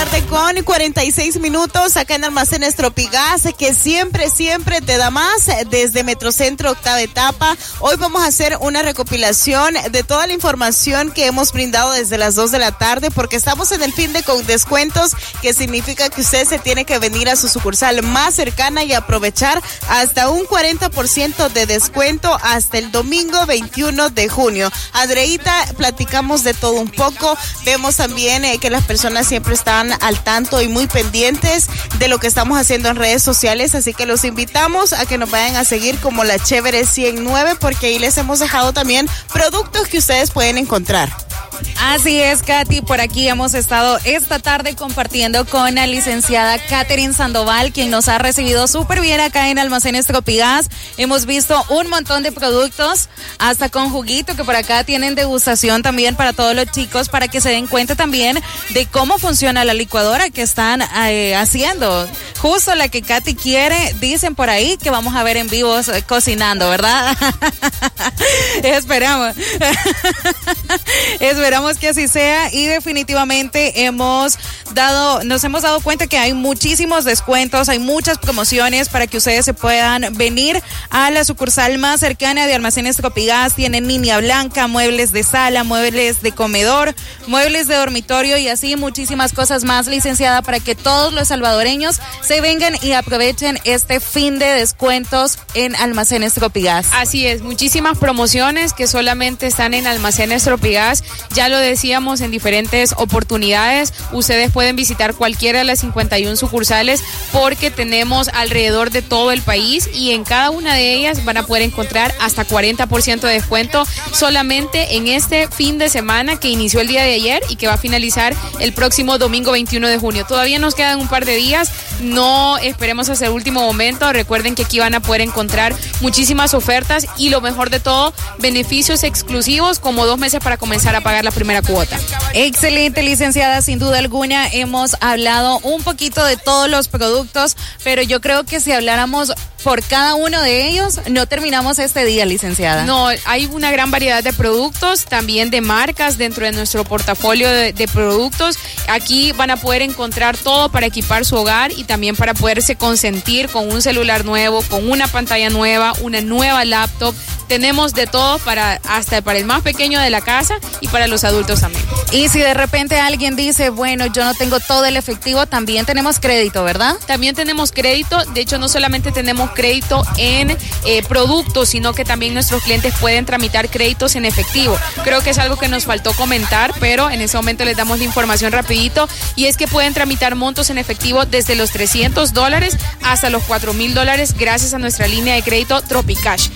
tarde con 46 minutos acá en Almacenes Tropigas, que siempre te da más desde Metrocentro octava etapa. Hoy vamos a hacer una recopilación de toda la información que hemos brindado desde las 2 de la tarde, porque estamos en el fin de con descuentos, que significa que usted se tiene que venir a su sucursal más cercana y aprovechar hasta un 40% de descuento hasta el domingo 21 de junio. Andreita, platicamos de todo un poco. Vemos también que las personas siempre están al tanto y muy pendientes de lo que estamos haciendo en redes sociales, así que los invitamos a que nos vayan a seguir como La Chévere 109, porque ahí les hemos dejado también productos que ustedes pueden encontrar. Así es, Katy, por aquí hemos estado esta tarde compartiendo con la licenciada Catherine Sandoval, quien nos ha recibido súper bien acá en Almacenes Tropigas. Hemos visto un montón de productos, hasta con juguito, que por acá tienen degustación también para todos los chicos, para que se den cuenta también de cómo funciona la licuadora que están haciendo. Justo la que Katy quiere, dicen por ahí que vamos a ver en vivo cocinando, ¿verdad? Esperamos que así sea, y definitivamente nos hemos dado cuenta que hay muchísimos descuentos, hay muchas promociones para que ustedes se puedan venir a la sucursal más cercana de Almacenes Tropigas. Tienen línea blanca, muebles de sala, muebles de comedor, muebles de dormitorio y así muchísimas cosas más, licenciada, para que todos los salvadoreños se vengan y aprovechen este fin de descuentos en Almacenes Tropigas. Así es, muchísimas promociones que solamente están en Almacenes Tropigas. Ya lo decíamos en diferentes oportunidades, ustedes pueden visitar cualquiera de las 51 sucursales, porque tenemos alrededor de todo el país, y en cada una de ellas van a poder encontrar hasta 40% de descuento solamente en este fin de semana que inició el día de ayer y que va a finalizar el próximo domingo 21 de junio. Todavía nos quedan un par de días, no esperemos hasta el último momento. Recuerden que aquí van a poder encontrar muchísimas ofertas y, lo mejor de todo, beneficios exclusivos como 2 meses para comenzar a pagar la primera cuota. Excelente, licenciada, sin duda alguna hemos hablado un poquito de todos los productos, pero yo creo que si habláramos por cada uno de ellos, no terminamos este día, licenciada. No, hay una gran variedad de productos, también de marcas dentro de nuestro portafolio de productos. Aquí van a poder encontrar todo para equipar su hogar y también para poderse consentir con un celular nuevo, con una pantalla nueva, una nueva laptop. Tenemos de todo, hasta para el más pequeño de la casa y para los adultos también. Y si de repente alguien dice, bueno, yo no tengo todo el efectivo, también tenemos crédito, ¿verdad? También tenemos crédito. De hecho, no solamente tenemos crédito en productos, sino que también nuestros clientes pueden tramitar créditos en efectivo. Creo que es algo que nos faltó comentar, pero en ese momento les damos la información rapidito, y es que pueden tramitar montos en efectivo desde los $300 hasta los $4,000 gracias a nuestra línea de crédito Tropicash.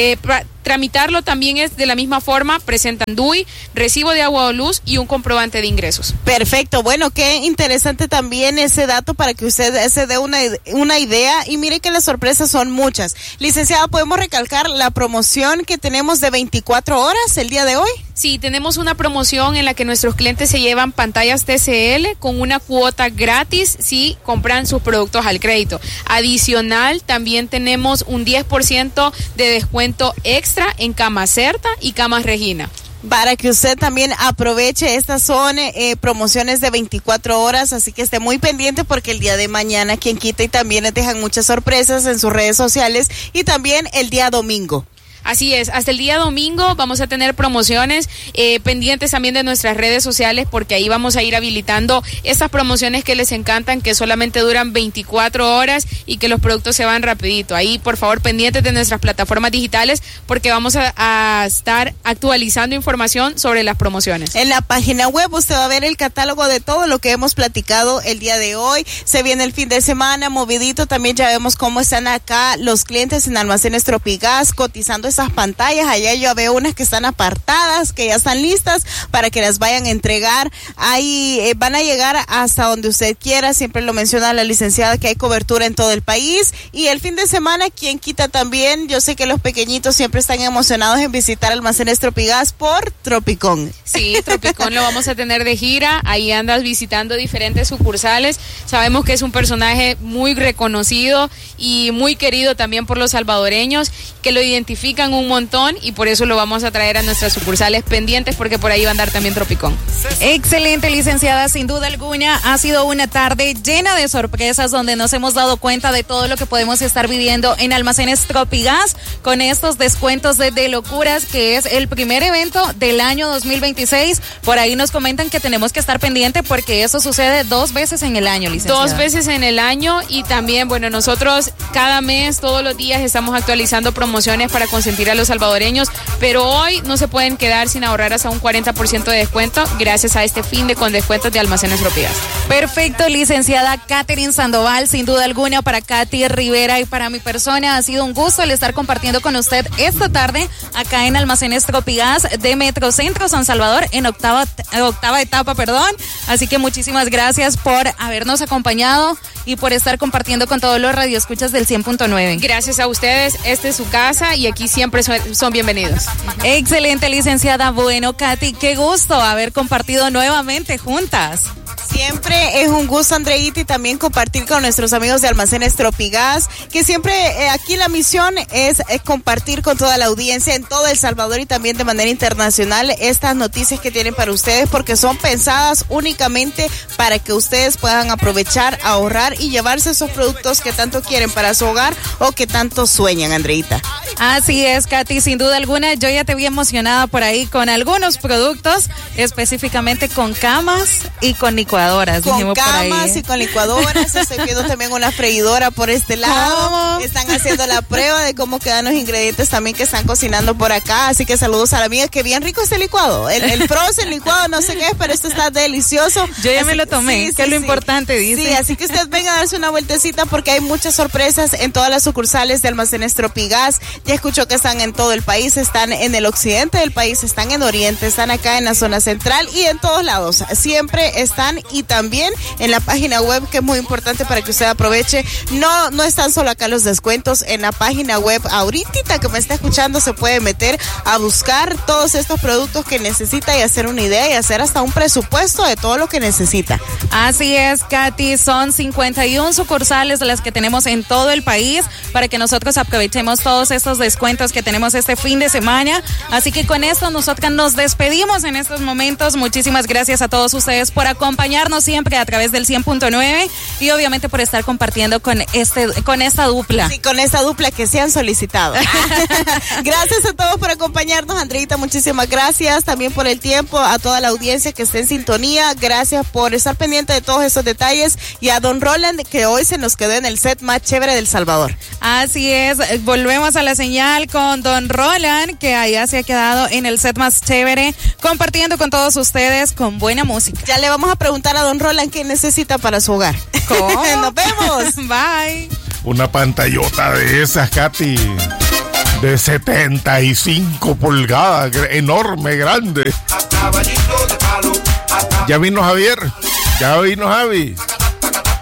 Tramitarlo también es de la misma forma, presentan DUI, recibo de agua o luz y un comprobante de ingresos. Perfecto, bueno, qué interesante también ese dato para que usted se dé una idea, y mire que las sorpresas son muchas. Licenciada, ¿podemos recalcar la promoción que tenemos de 24 horas el día de hoy? Sí, tenemos una promoción en la que nuestros clientes se llevan pantallas TCL con una cuota gratis si compran sus productos al crédito. Adicional, también tenemos un 10% de descuento extra en camas Certa y camas Regina. Para que usted también aproveche, estas son promociones de 24 horas, así que esté muy pendiente, porque el día de mañana, quien quita, y también les dejan muchas sorpresas en sus redes sociales, y también el día domingo. Así es, hasta el día domingo vamos a tener promociones pendientes también de nuestras redes sociales, porque ahí vamos a ir habilitando estas promociones que les encantan, que solamente duran 24 horas y que los productos se van rapidito. Ahí, por favor, pendientes de nuestras plataformas digitales, porque vamos a estar actualizando información sobre las promociones. En la página web usted va a ver el catálogo de todo lo que hemos platicado el día de hoy. Se viene el fin de semana movidito, también ya vemos cómo están acá los clientes en Almacenes Tropigas cotizando esas pantallas. Allá yo veo unas que están apartadas, que ya están listas para que las vayan a entregar. Ahí van a llegar hasta donde usted quiera. Siempre lo menciona la licenciada que hay cobertura en todo el país. Y el fin de semana, quien quita también. Yo sé que los pequeñitos siempre están emocionados en visitar Almacenes Tropigas por Tropicón. Sí, Tropicón lo vamos a tener de gira. Ahí andas visitando diferentes sucursales. Sabemos que es un personaje muy reconocido y muy querido también por los salvadoreños, que lo identifican pican un montón y por eso lo vamos a traer a nuestras sucursales pendientes porque por ahí va a andar también Tropicón. Excelente, licenciada, sin duda alguna ha sido una tarde llena de sorpresas donde nos hemos dado cuenta de todo lo que podemos estar viviendo en Almacenes Tropigas con estos descuentos de locuras, que es el primer evento del año 2026. Por ahí nos comentan que tenemos que estar pendiente porque eso sucede 2 veces en el año, licenciada. 2 veces en el año y también, bueno, nosotros cada mes, todos los días estamos actualizando promociones para consentir a los salvadoreños, pero hoy no se pueden quedar sin ahorrar hasta un 40% de descuento gracias a este fin de con descuentos de Almacenes Tropigas. Perfecto, licenciada Catherine Sandoval, sin duda alguna para Katy Rivera y para mi persona ha sido un gusto el estar compartiendo con usted esta tarde acá en Almacenes Tropigas de Metrocentro San Salvador en octava etapa, así que muchísimas gracias por habernos acompañado y por estar compartiendo con todos los radioescuchas del 100.9. Gracias a ustedes, esta es su casa y aquí siempre son bienvenidos. Excelente, licenciada. Bueno, Katy, qué gusto haber compartido nuevamente juntas. Siempre es un gusto, Andreita, y también compartir con nuestros amigos de Almacenes Tropigas, que siempre aquí la misión es compartir con toda la audiencia en todo El Salvador y también de manera internacional estas noticias que tienen para ustedes, porque son pensadas únicamente para que ustedes puedan aprovechar, ahorrar y llevarse esos productos que tanto quieren para su hogar o que tanto sueñan, Andreita. Así es, Katy, sin duda alguna. Yo ya te vi emocionada por ahí con algunos productos, específicamente con camas y con licuadoras. Con camas y con licuadoras. Estoy viendo también una freidora por este lado. ¿Cómo? Están haciendo la prueba de cómo quedan los ingredientes también que están cocinando por acá. Así que saludos a la amiga, que bien rico este licuado. El frozen licuado, no sé qué es, pero esto está delicioso. Yo ya me lo tomé, que es lo importante, dice. Sí, así que usted venga a darse una vueltecita porque hay muchas sorpresas en todas las sucursales de Almacenes Tropigas. Ya escuchó que están en todo el país, están en el occidente del país, están en oriente, están acá en la zona central y en todos lados. Siempre están, y también en la página web, que es muy importante para que usted aproveche. No están solo acá los descuentos, en la página web ahorita que me está escuchando se puede meter a buscar todos estos productos que necesita y hacer una idea y hacer hasta un presupuesto de todo lo que necesita. Así es, Katy, son 51 sucursales las que tenemos en todo el país para que nosotros aprovechemos todos estos descuentos que tenemos este fin de semana. Así que con esto nosotras nos despedimos en estos momentos. Muchísimas gracias a todos ustedes por acompañarnos siempre a través del 100.9 y obviamente por estar compartiendo con esta dupla. Sí, con esta dupla que se han solicitado. Gracias a todos por acompañarnos, Andreita, muchísimas gracias también por el tiempo, a toda la audiencia que esté en sintonía, gracias por estar pendiente de todos esos detalles y a Don Roland, que hoy se nos quedó en el set más chévere del Salvador. Así es, volvemos a la señal con Don Roland, que allá se ha quedado en el set más chévere, compartiendo con todos ustedes con buena música. Ya le vamos a preguntar a Don Roland qué necesita para su hogar. ¿Cómo? Nos vemos. Bye. Una pantallota de esas, Katy, de 75 pulgadas, enorme, grande. Ya vino Javier, ya vino Javi.